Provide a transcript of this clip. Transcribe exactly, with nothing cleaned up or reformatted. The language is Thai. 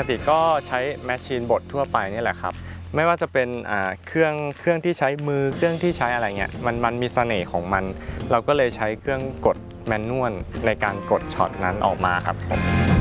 ติก็ใช้แมชชีนบดทั่วไปนี่แหละครับไม่ว่าจะเป็นเครื่องเครื่องที่ใช้มือเครื่องที่ใช้อะไรเงี้ยมันมันมีเสน่ห์ของมันเราก็เลยใช้เครื่องกดแมนนวลในการกดช็อตนั้นออกมาครับผม